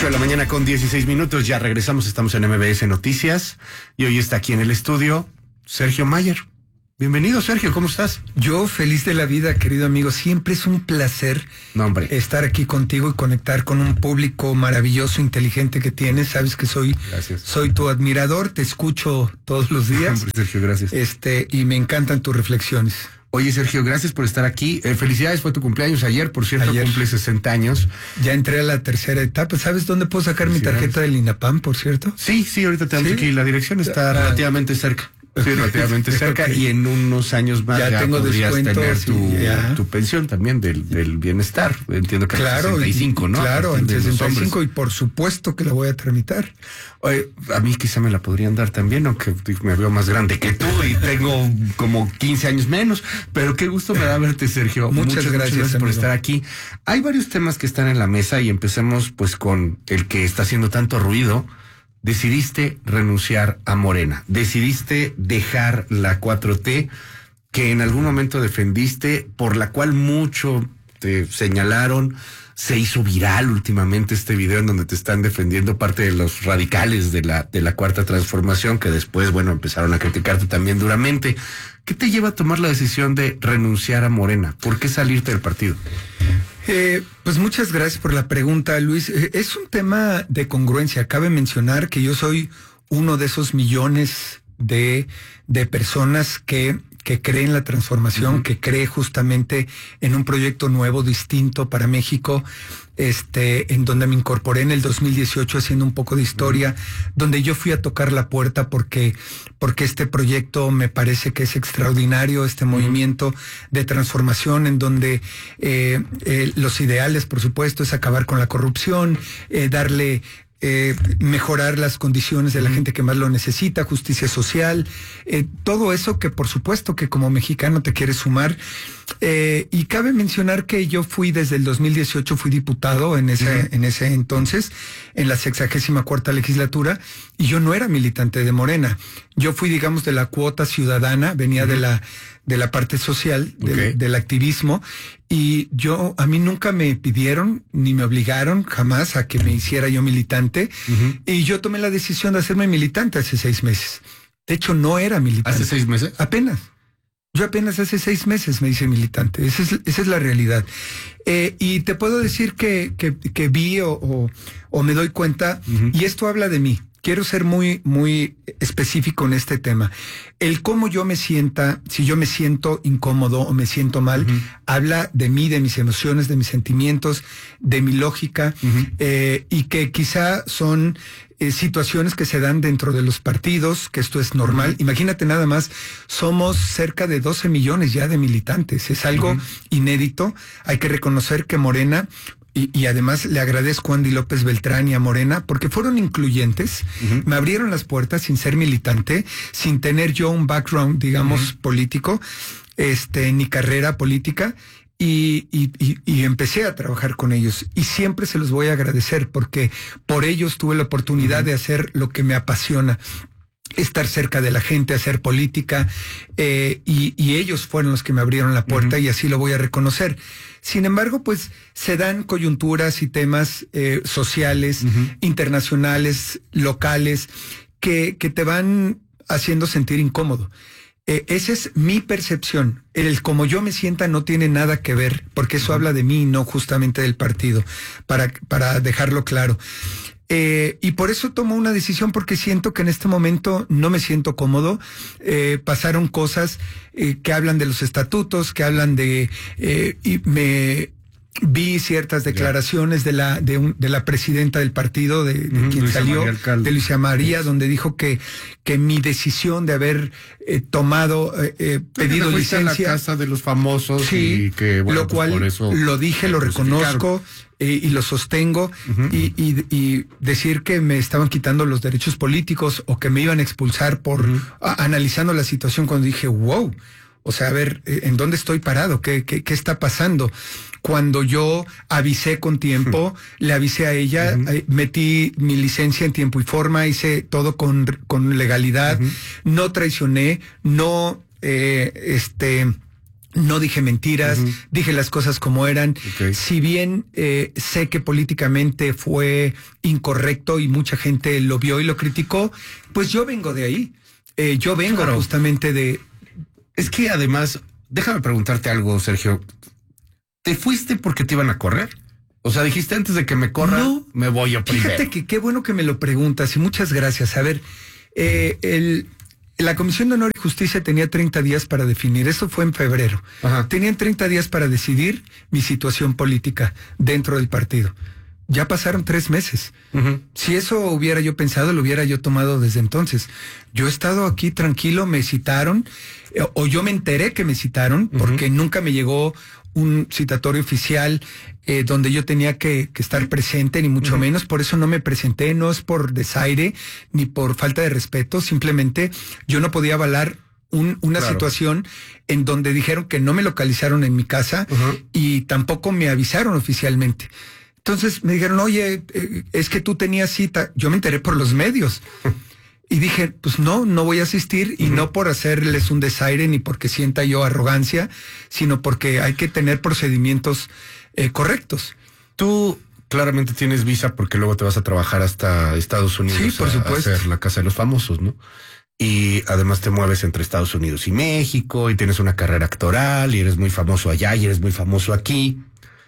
8 de la mañana con 16 minutos, ya regresamos, estamos en MBS Noticias y hoy está aquí en el estudio Sergio Mayer. Bienvenido, Sergio, ¿cómo estás? Yo feliz de la vida, querido amigo, siempre es un placer estar aquí contigo y conectar con un público maravilloso, inteligente que tienes. Sabes que soy tu admirador, te escucho todos los días. Hombre, Sergio, gracias. Y me encantan tus reflexiones. Oye, Sergio, gracias por estar aquí. Felicidades, fue tu cumpleaños ayer, por cierto, cumple 60 años. Ya entré a la tercera etapa. ¿Sabes dónde puedo sacar mi tarjeta del INAPAM, por cierto? Sí, ahorita te damos aquí. La dirección está relativamente cerca. Sí, relativamente cerca. Okay. Y en unos años más ya tengo podrías descuento, tener tu pensión también del bienestar. Entiendo que claro, 65, ¿no? Claro, en 65 y por supuesto que la voy a tramitar. Oye, a mí quizá me la podrían dar también, aunque me veo más grande que tú y tengo como 15 años menos, pero qué gusto me da verte, Sergio. Muchas gracias por estar aquí. Hay varios temas que están en la mesa y empecemos pues con el que está haciendo tanto ruido. Decidiste renunciar a Morena, decidiste dejar la 4T que en algún momento defendiste, por la cual mucho te señalaron. Se hizo viral últimamente este video en donde te están defendiendo parte de los radicales de la Cuarta Transformación, que después, bueno, empezaron a criticarte también duramente. ¿Qué te lleva a tomar la decisión de renunciar a Morena? ¿Por qué salirte del partido? Pues muchas gracias por la pregunta, Luis. Es un tema de congruencia. Cabe mencionar que yo soy uno de esos millones de personas que cree en la transformación, que cree justamente en un proyecto nuevo, distinto para México, en donde me incorporé en el 2018 haciendo un poco de historia, donde yo fui a tocar la puerta porque este proyecto me parece que es extraordinario, este movimiento de transformación en donde los ideales, por supuesto, es acabar con la corrupción, mejorar las condiciones de la gente que más lo necesita, justicia social, todo eso que por supuesto que como mexicano te quieres sumar. Y cabe mencionar que yo fui desde el 2018, fui diputado en ese entonces, en la 64ª legislatura, y yo no era militante de Morena. Yo fui, digamos, de la cuota ciudadana, venía de la parte social, del activismo, y a mí nunca me pidieron, ni me obligaron jamás a que me hiciera yo militante, y yo tomé la decisión de hacerme militante hace 6 meses. De hecho, no era militante. ¿Hace 6 meses? Apenas. Yo apenas hace 6 meses me hice militante. Esa es la realidad. Y te puedo decir que vi o me doy cuenta, y esto habla de mí. Quiero ser muy, muy específico en este tema. El cómo yo me sienta, si yo me siento incómodo o me siento mal, habla de mí, de mis emociones, de mis sentimientos, de mi lógica, y que quizá son situaciones que se dan dentro de los partidos, que esto es normal. Imagínate nada más, somos cerca de 12 millones ya de militantes. Es algo inédito. Hay que reconocer que Morena... Y además le agradezco a Andy López Beltrán y a Morena porque fueron incluyentes, me abrieron las puertas sin ser militante, sin tener yo un background, digamos, político, ni carrera política, y empecé a trabajar con ellos. Y siempre se los voy a agradecer porque por ellos tuve la oportunidad de hacer lo que me apasiona. Estar cerca de la gente, hacer política, y ellos fueron los que me abrieron la puerta y así lo voy a reconocer. Sin embargo, pues se dan coyunturas y temas sociales, internacionales, locales, que te van haciendo sentir incómodo. Esa es mi percepción. El como yo me sienta no tiene nada que ver, porque eso habla de mí y no justamente del partido, para dejarlo claro. Y por eso tomo una decisión, porque siento que en este momento no me siento cómodo. Pasaron cosas que hablan de los estatutos, que hablan vi ciertas declaraciones de la presidenta del partido, de quien salió, de Luisa María, donde dijo que mi decisión de haber pedido licencia a la casa de los famosos, sí, y que, bueno, lo cual por eso lo dije, lo reconozco y lo sostengo, y decir que me estaban quitando los derechos políticos o que me iban a expulsar por analizando la situación, cuando dije wow. O sea, a ver, ¿en dónde estoy parado? ¿Qué está pasando? Cuando yo avisé con tiempo, le avisé a ella, metí mi licencia en tiempo y forma, hice todo con legalidad, no traicioné, no no dije mentiras, dije las cosas como eran. Si bien sé que políticamente fue incorrecto y mucha gente lo vio y lo criticó, pues yo vengo de ahí. Yo vengo justamente de... Es que además, déjame preguntarte algo, Sergio. ¿Te fuiste porque te iban a correr? O sea, dijiste antes de que me corran, no, me voy yo primero. Fíjate que qué bueno que me lo preguntas y muchas gracias. A ver, la Comisión de Honor y Justicia tenía 30 días para definir, eso fue en febrero. Tenían 30 días para decidir mi situación política dentro del partido. Ya pasaron 3 meses. Si eso hubiera yo pensado, lo hubiera yo tomado desde entonces. Yo he estado aquí tranquilo, me citaron, o yo me enteré que me citaron, porque nunca me llegó un citatorio oficial donde yo tenía que estar presente, ni mucho menos. Por eso no me presenté, no es por desaire, ni por falta de respeto. Simplemente yo no podía avalar una situación en donde dijeron que no me localizaron en mi casa y tampoco me avisaron oficialmente. Entonces me dijeron, oye, es que tú tenías cita. Yo me enteré por los medios. Y dije, pues no voy a asistir, y no por hacerles un desaire ni porque sienta yo arrogancia, sino porque hay que tener procedimientos correctos. Tú claramente tienes visa porque luego te vas a trabajar hasta Estados Unidos. Sí, por supuesto. A hacer la Casa de los Famosos, ¿no? Y además te mueves entre Estados Unidos y México y tienes una carrera actoral y eres muy famoso allá y eres muy famoso aquí.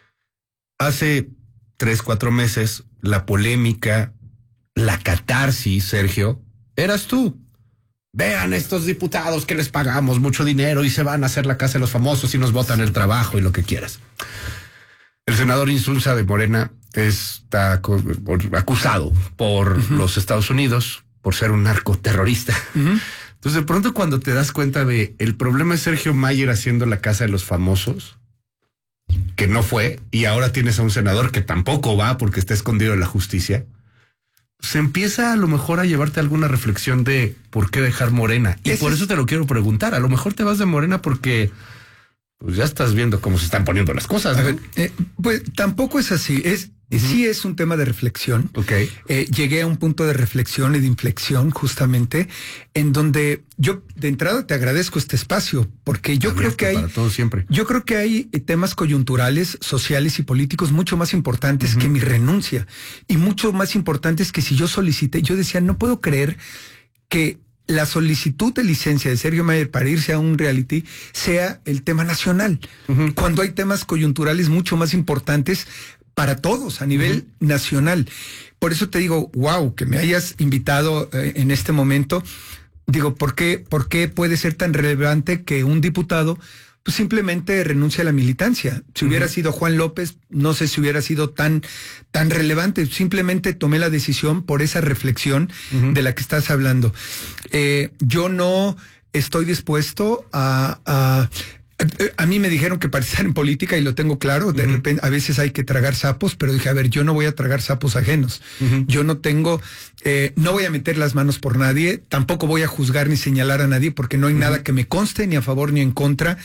Hace 3-4 meses, la polémica, la catarsis, Sergio, eras tú. Vean estos diputados que les pagamos mucho dinero y se van a hacer la Casa de los Famosos y nos botan el trabajo y lo que quieras. El senador Insulza de Morena está acusado por los Estados Unidos por ser un narcoterrorista. Entonces, de pronto, cuando te das cuenta de el problema es Sergio Mayer haciendo la Casa de los Famosos, que no fue, y ahora tienes a un senador que tampoco va porque está escondido en la justicia, se empieza a lo mejor a llevarte alguna reflexión de por qué dejar Morena. Y por eso te lo quiero preguntar. A lo mejor te vas de Morena porque pues ya estás viendo cómo se están poniendo las cosas, ¿no? A ver, pues tampoco es así. Sí es un tema de reflexión. Llegué a un punto de reflexión y de inflexión justamente en donde yo de entrada te agradezco este espacio porque yo creo que para todo siempre. Yo creo que hay temas coyunturales, sociales y políticos mucho más importantes que mi renuncia y mucho más importantes que si yo solicité. Yo decía, no puedo creer que la solicitud de licencia de Sergio Mayer para irse a un reality sea el tema nacional, cuando hay temas coyunturales mucho más importantes para todos a nivel nacional. Por eso te digo, wow, que me hayas invitado en este momento. Digo, ¿por qué puede ser tan relevante que un diputado pues simplemente renuncie a la militancia? Si hubiera sido Juan López, no sé si hubiera sido tan relevante. Simplemente tomé la decisión por esa reflexión de la que estás hablando. Yo no estoy dispuesto a mí me dijeron que para estar en política, y lo tengo claro, de repente a veces hay que tragar sapos, pero dije, a ver, yo no voy a tragar sapos ajenos. Yo no tengo, no voy a meter las manos por nadie, tampoco voy a juzgar ni señalar a nadie, porque no hay nada que me conste, ni a favor ni en contra.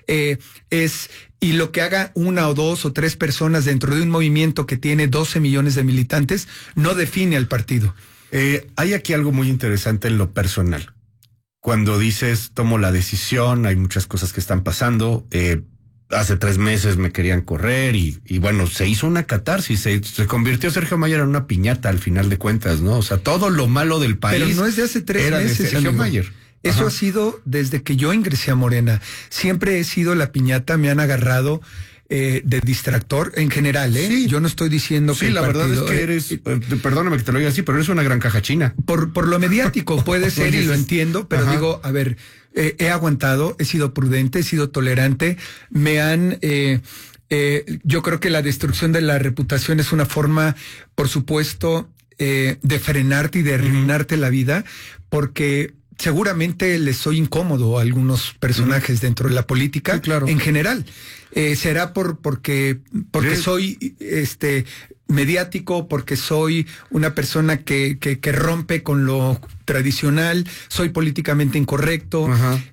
Y lo que haga 1 o 2 o 3 personas dentro de un movimiento que tiene 12 millones de militantes, no define al partido. Hay aquí algo muy interesante en lo personal. Cuando dices, tomo la decisión, hay muchas cosas que están pasando. Hace 3 meses me querían correr y bueno, se hizo una catarsis. Se convirtió Sergio Mayer en una piñata al final de cuentas, ¿no? O sea, todo lo malo del país. Pero no es de hace 3 meses, de Sergio Mayer. Eso ha sido desde que yo ingresé a Morena. Siempre he sido la piñata, me han agarrado de distractor en general, ¿eh? Sí. Yo no estoy diciendo que sí, la verdad es que eres, perdóname que te lo diga así, pero eres una gran caja china. Por lo mediático puede ser y lo entiendo, pero digo, a ver, he aguantado, he sido prudente, he sido tolerante, me han... yo creo que la destrucción de la reputación es una forma, por supuesto, de frenarte y de arruinarte la vida, porque seguramente les soy incómodo a algunos personajes dentro de la política, claro, en general. Será porque soy mediático, porque soy una persona que rompe con lo tradicional, soy políticamente incorrecto,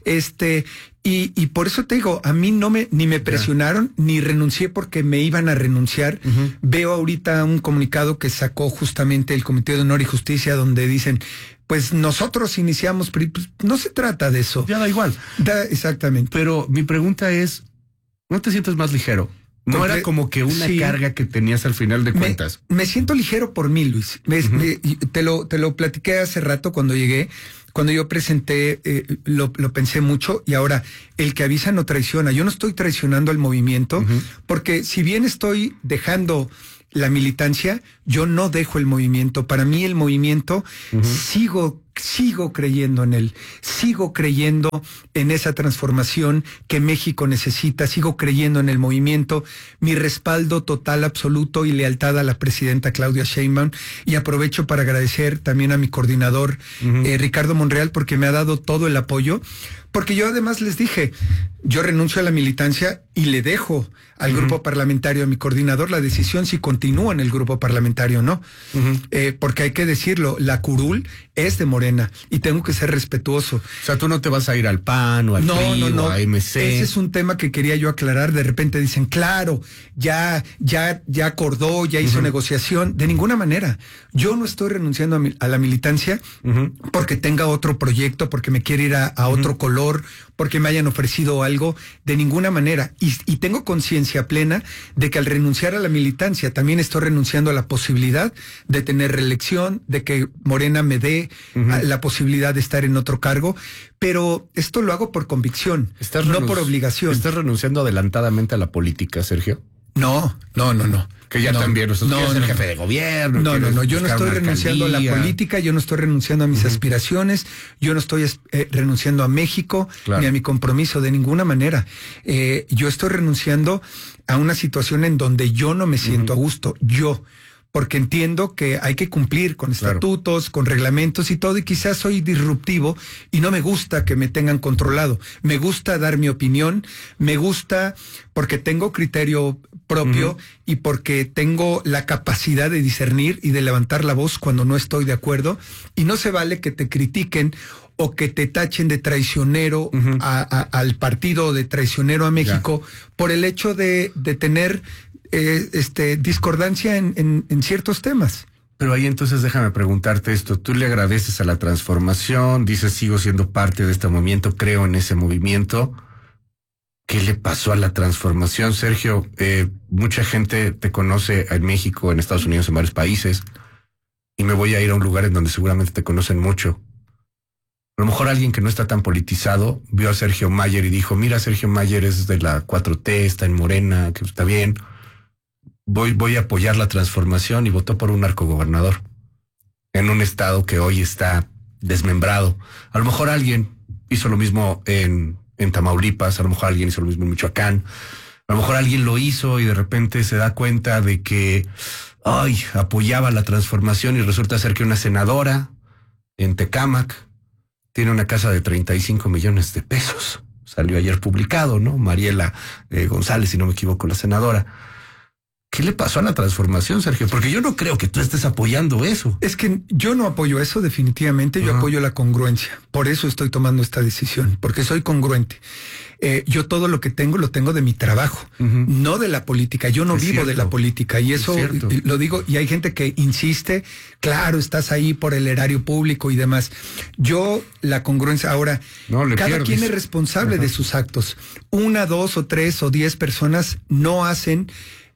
y por eso te digo, a mí ni me presionaron, ni renuncié porque me iban a renunciar. Veo ahorita un comunicado que sacó justamente el Comité de Honor y Justicia donde dicen, pues nosotros iniciamos, pues, no se trata de eso. Ya da igual. Exactamente. Pero mi pregunta es, ¿no te sientes más ligero? No era como que una carga que tenías al final de cuentas. Me siento ligero por mí, Luis. Te lo platiqué hace rato cuando llegué. Cuando yo presenté, lo pensé mucho, y ahora, el que avisa no traiciona. Yo no estoy traicionando al movimiento, porque si bien estoy dejando la militancia, yo no dejo el movimiento. Para mí el movimiento, sigo creyendo en él, sigo creyendo en esa transformación que México necesita, sigo creyendo en el movimiento, mi respaldo total, absoluto y lealtad a la presidenta Claudia Sheinbaum, y aprovecho para agradecer también a mi coordinador Ricardo Monreal, porque me ha dado todo el apoyo, porque yo además les dije, yo renuncio a la militancia y le dejo al grupo parlamentario, a mi coordinador, la decisión si continúa en el grupo parlamentario o no. Porque hay que decirlo, la curul es de Morena y tengo que ser respetuoso. O sea, tú no te vas a ir al PAN o al PRI o a MC. Ese es un tema que quería yo aclarar. De repente dicen, claro, ya acordó, ya hizo negociación. De ninguna manera. Yo no estoy renunciando a la militancia porque tenga otro proyecto, porque me quiera ir a otro color, porque me hayan ofrecido algo. De ninguna manera. Y tengo conciencia plena de que al renunciar a la militancia también estoy renunciando a la posibilidad de tener reelección, de que Morena me dé la posibilidad de estar en otro cargo, pero esto lo hago por convicción, no por obligación. ¿Estás renunciando adelantadamente a la política, Sergio? No. Que ya también usted quiere ser jefe de gobierno. No, yo no estoy renunciando a la política, yo no estoy renunciando a mis aspiraciones, yo no estoy renunciando a México, ni a mi compromiso, de ninguna manera. Yo estoy renunciando a una situación en donde yo no me siento a gusto, porque entiendo que hay que cumplir con estatutos, con reglamentos y todo, y quizás soy disruptivo y no me gusta que me tengan controlado. Me gusta dar mi opinión, me gusta porque tengo criterio propio y porque tengo la capacidad de discernir y de levantar la voz cuando no estoy de acuerdo, y no se vale que te critiquen o que te tachen de traicionero al partido, de traicionero a México, por el hecho de tener discordancia en ciertos temas. Pero ahí entonces déjame preguntarte esto. Tú le agradeces a la transformación, dices sigo siendo parte de este movimiento, creo en ese movimiento. ¿Qué le pasó a la transformación, Sergio? Mucha gente te conoce en México, en Estados Unidos, en varios países, y me voy a ir a un lugar en donde seguramente te conocen mucho. A lo mejor alguien que no está tan politizado vio a Sergio Mayer y dijo, mira, Sergio Mayer es de la 4T, está en Morena, que está bien. Voy a apoyar la transformación, y votó por un narcogobernador en un estado que hoy está desmembrado. A lo mejor alguien hizo lo mismo en Tamaulipas, a lo mejor alguien hizo lo mismo en Michoacán, a lo mejor alguien lo hizo y de repente se da cuenta de que apoyaba la transformación, y resulta ser que una senadora en Tecámac tiene una casa de 35 millones de pesos. Salió ayer publicado, ¿no? Mariela González, si no me equivoco, la senadora. ¿Qué le pasó a la transformación, Sergio? Porque yo no creo que tú estés apoyando eso. Es que yo no apoyo eso, definitivamente. Yo apoyo la congruencia. Por eso estoy tomando esta decisión, porque soy congruente. Yo todo lo que tengo lo tengo de mi trabajo, no de la política. Yo no vivo de la política, y eso lo digo, y hay gente que insiste, claro, estás ahí por el erario público y demás. Yo, la congruencia, ahora, cada quien es responsable de sus actos. 1, 2 o 3 o 10 personas no hacen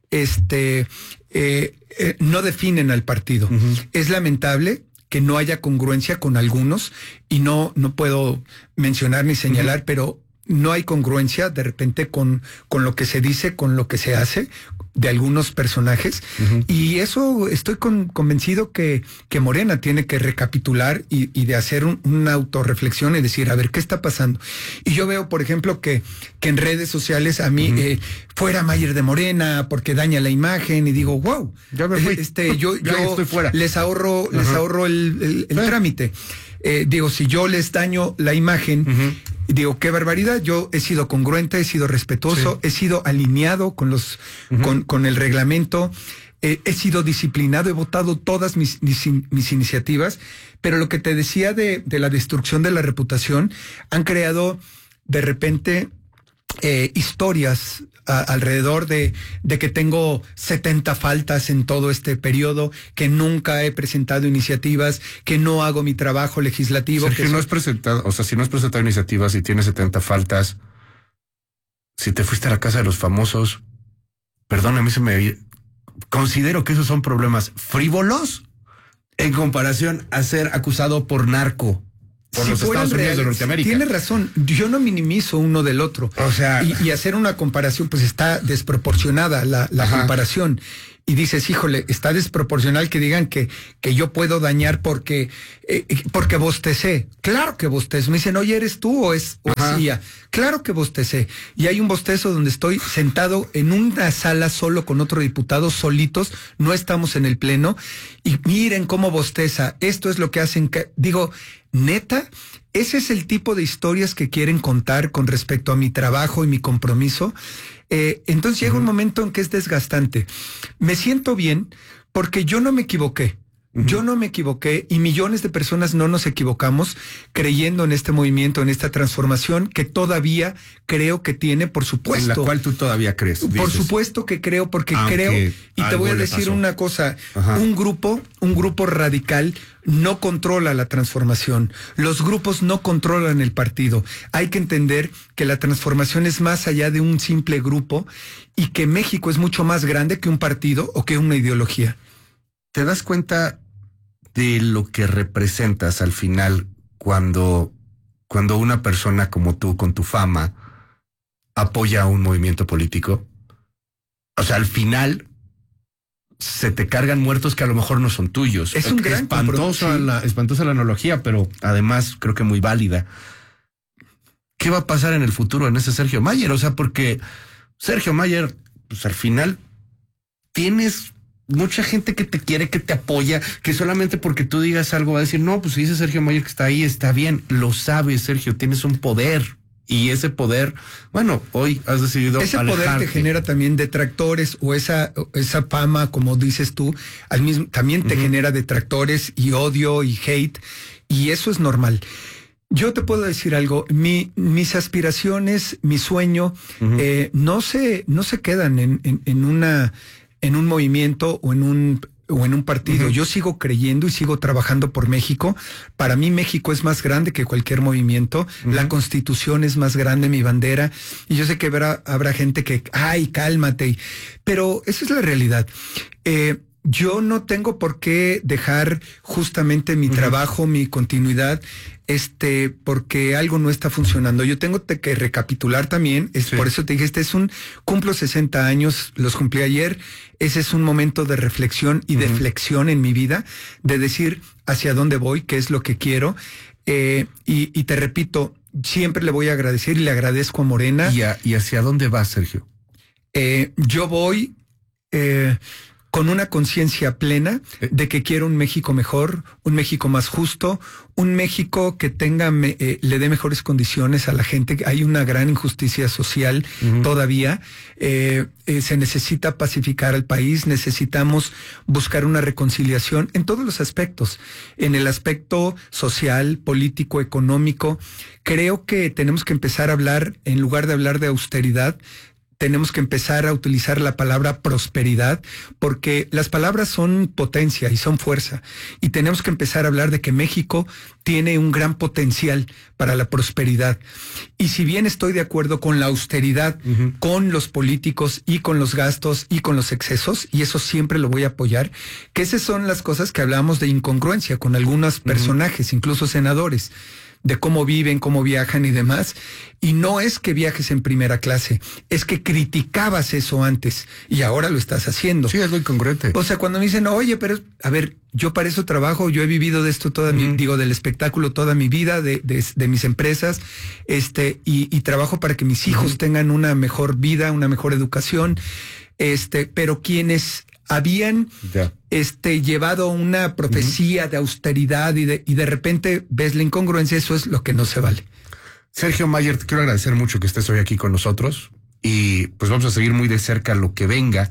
no definen al partido. Es lamentable que no haya congruencia con algunos, y no puedo mencionar ni señalar, pero no hay congruencia de repente con lo que se dice, con lo que se hace de algunos personajes, y eso estoy convencido que Morena tiene que recapitular y de hacer una autorreflexión y decir, a ver, ¿qué está pasando? Y yo veo, por ejemplo, que en redes sociales a mí fuera Mayer de Morena porque daña la imagen, y digo, wow, ya me fui. Yo estoy fuera. les ahorro el trámite. Digo, si yo les daño la imagen, digo, qué barbaridad. Yo he sido congruente, he sido respetuoso, he sido alineado con con el reglamento, he sido disciplinado, he votado todas mis iniciativas, pero lo que te decía de la destrucción de la reputación, han creado de repente historias alrededor de que tengo 70 faltas en todo este periodo, que nunca he presentado iniciativas, que no hago mi trabajo legislativo. Sergio, no has presentado, o sea, si no has presentado iniciativas y tienes 70 faltas, si te fuiste a la casa de los famosos, perdón, a mí considero que esos son problemas frívolos en comparación a ser acusado por narco. Por los Estados Unidos de Norteamérica. Tiene razón, yo no minimizo uno del otro. O sea, y hacer una comparación, pues está desproporcionada la comparación. Y dices, híjole, está desproporcional que digan que yo puedo dañar porque bostecé. Claro que bostezo. Me dicen, oye, ¿eres tú o es ella? Claro que bostecé. Y hay un bostezo donde estoy sentado en una sala solo con otro diputado, solitos, no estamos en el pleno. Y miren cómo bosteza. Esto es lo que hacen. Digo, neta, ese es el tipo de historias que quieren contar con respecto a mi trabajo y mi compromiso. Entonces llega un momento en que es desgastante. Me siento bien porque yo no me equivoqué. Yo no me equivoqué y millones de personas no nos equivocamos creyendo en este movimiento, en esta transformación que todavía creo que tiene, por supuesto. En la cual tú todavía crees. Por dices. Supuesto que creo, porque creo, y te voy a decir una cosa, un grupo radical no controla la transformación. Los grupos no controlan el partido. Hay que entender que la transformación es más allá de un simple grupo y que México es mucho más grande que un partido o que una ideología. ¿Te das cuenta de lo que representas al final cuando una persona como tú, con tu fama, apoya a un movimiento político? O sea, al final se te cargan muertos que a lo mejor no son tuyos. Es un gran espantosa la analogía, pero además creo que muy válida. ¿Qué va a pasar en el futuro en ese Sergio Mayer? O sea, porque Sergio Mayer, pues al final tienes mucha gente que te quiere, que te apoya, que solamente porque tú digas algo va a decir, no, pues si dice Sergio Mayer que está ahí, está bien. Lo sabes, Sergio, tienes un poder. Y ese poder, bueno, hoy has decidido ese alejarte. Poder te genera también detractores o esa fama, como dices tú, también te genera detractores y odio y hate, y eso es normal. Yo te puedo decir algo, mis aspiraciones, mi sueño, no se quedan en un movimiento o en un partido. Yo sigo creyendo y sigo trabajando por México. Para mí México es más grande que cualquier movimiento. La Constitución es más grande, mi bandera. Y yo sé que habrá gente que, ay, cálmate. Pero esa es la realidad. Yo no tengo por qué dejar justamente mi trabajo, mi continuidad, porque algo no está funcionando. Yo tengo que recapitular también, por eso te dije, cumplo 60 años, los cumplí ayer, ese es un momento de reflexión y de flexión en mi vida, de decir hacia dónde voy, qué es lo que quiero, y te repito, siempre le voy a agradecer y le agradezco a Morena. ¿Y hacia dónde vas, Sergio? Yo voy con una conciencia plena de que quiero un México mejor, un México más justo, un México que le dé mejores condiciones a la gente. Hay una gran injusticia social todavía. Se necesita pacificar al país, necesitamos buscar una reconciliación en todos los aspectos. En el aspecto social, político, económico, creo que tenemos que empezar a hablar, en lugar de hablar de austeridad, tenemos que empezar a utilizar la palabra prosperidad, porque las palabras son potencia y son fuerza. Y tenemos que empezar a hablar de que México tiene un gran potencial para la prosperidad. Y si bien estoy de acuerdo con la austeridad, con los políticos y con los gastos y con los excesos, y eso siempre lo voy a apoyar, que esas son las cosas que hablamos de incongruencia con algunos personajes, incluso senadores, de cómo viven, cómo viajan y demás. Y no es que viajes en primera clase, es que criticabas eso antes y ahora lo estás haciendo. Sí, es lo incongruente. O sea, cuando me dicen, oye, pero a ver, yo para eso trabajo, yo he vivido de esto del espectáculo toda mi vida, de mis empresas, y trabajo para que mis hijos tengan una mejor vida, una mejor educación, pero quienes habían llevado una profecía de austeridad y de repente ves la incongruencia, eso es lo que no se vale. Sergio Mayer, te quiero agradecer mucho que estés hoy aquí con nosotros y pues vamos a seguir muy de cerca lo que venga.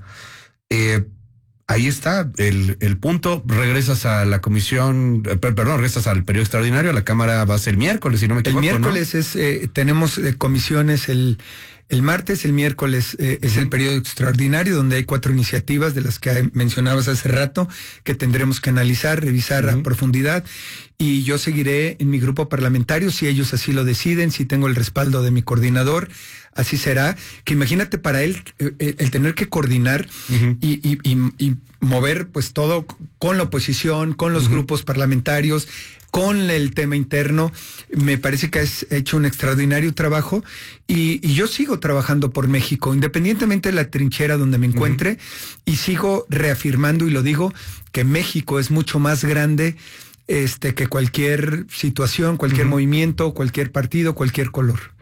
Ahí está el punto. Regresas a la comisión, regresas al periodo extraordinario. La Cámara va a ser miércoles, si no me equivoco. El miércoles, ¿no? Tenemos comisiones El martes, el miércoles es el periodo extraordinario, donde hay 4 iniciativas de las que mencionabas hace rato, que tendremos que analizar, revisar a profundidad. Y yo seguiré en mi grupo parlamentario, si ellos así lo deciden, si tengo el respaldo de mi coordinador, así será. Que imagínate para él el tener que coordinar y mover pues todo con la oposición, con los grupos parlamentarios, con el tema interno. Me parece que has hecho un extraordinario trabajo y yo sigo trabajando por México, independientemente de la trinchera donde me encuentre, y sigo reafirmando, y lo digo, que México es mucho más grande que cualquier situación, cualquier movimiento, cualquier partido, cualquier color.